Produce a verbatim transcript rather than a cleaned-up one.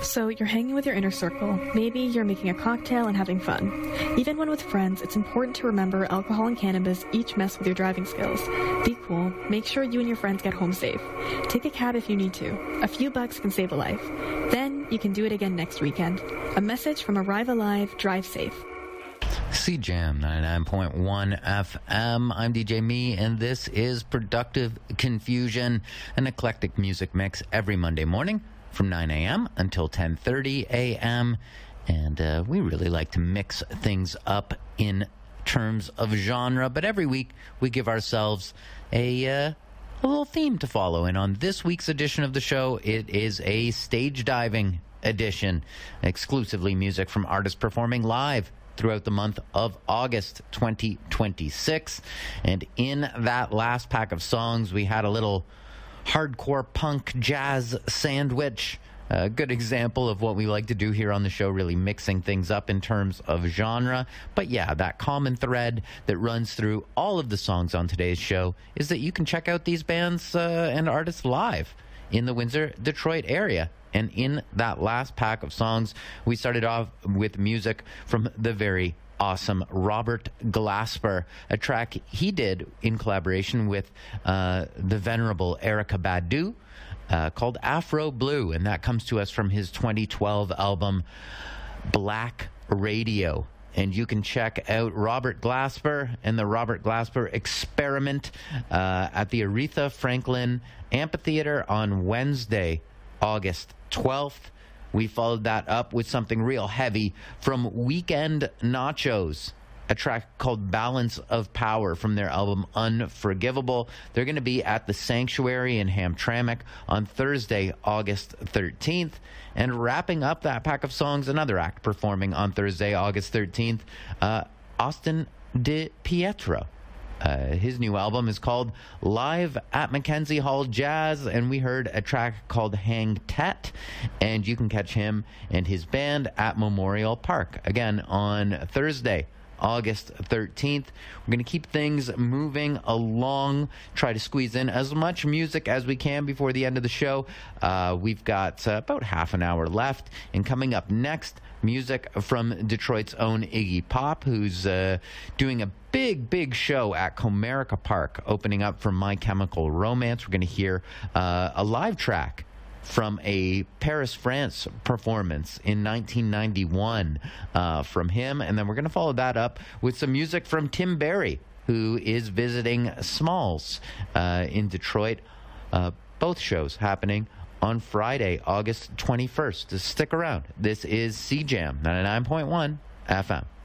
So you're hanging with your inner circle. Maybe you're making a cocktail and having fun. Even when with friends, it's important to remember alcohol and cannabis each mess with your driving skills. Be cool. Make sure you and your friends get home safe. Take a cab if you need to. A few bucks can save a life. Then you can do it again next weekend. A message from Arrive Alive, Drive Safe. C Jam ninety-nine point one F M. I'm D J Me, and this is Productive Confusion, an eclectic music mix every Monday morning from nine a.m. until ten thirty a.m. And uh, we really like to mix things up in terms of genre, but every week we give ourselves a, uh, a little theme to follow. And on this week's edition of the show, it is a stage diving edition, exclusively music from artists performing live throughout the month of August twenty twenty-six. And in that last pack of songs, we had a little hardcore punk jazz sandwich. A good example of what we like to do here on the show, really mixing things up in terms of genre. But yeah, that common thread that runs through all of the songs on today's show is that you can check out these bands uh, and artists live in the Windsor, Detroit area. And in that last pack of songs, we started off with music from the very awesome Robert Glasper, a track he did in collaboration with uh, the venerable Erykah Badu, uh, called Afro Blue. And that comes to us from his twenty twelve album, Black Radio. And you can check out Robert Glasper and the Robert Glasper Experiment uh, at the Aretha Franklin Amphitheater on Wednesday, August twelfth. We followed that up with something real heavy from Weekend Nachos, a track called Balance of Power from their album Unforgivable. They're going to be at the Sanctuary in Hamtramck on Thursday, August thirteenth. And wrapping up that pack of songs, another act performing on Thursday, August thirteenth, uh, Austin De Pietro. Uh, his new album is called Live at Mackenzie Hall Jazz, and we heard a track called Hang Tet, and you can catch him and his band at Memorial Park, again, on Thursday, August thirteenth. We're going to keep things moving along, try to squeeze in as much music as we can before the end of the show. Uh, we've got uh, about half an hour left, and coming up next, music from Detroit's own Iggy Pop, who's uh, doing a big, big show at Comerica Park, opening up for My Chemical Romance. We're going to hear uh, a live track from a Paris, France performance in nineteen ninety-one uh, from him. And then we're going to follow that up with some music from Tim Barry, who is visiting Smalls uh, in Detroit. Uh, both shows happening on Friday, August twenty-first. Just stick around. This is C Jam ninety-nine point one F M.